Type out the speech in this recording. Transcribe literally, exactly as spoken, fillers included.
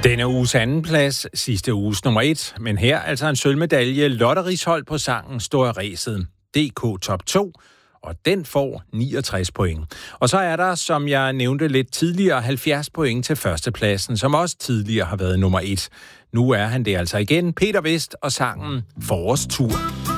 Denne uges anden plads, sidste uges nummer et, men her altså en sølvmedalje. Lotte Risholdt på sangen Står i ræset. D K Top to, og den får niogtres point. Og så er der, som jeg nævnte lidt tidligere, halvfjerds point til førstepladsen, som også tidligere har været nummer et. Nu er han det altså igen. Peter Vest og sangen Forårstur.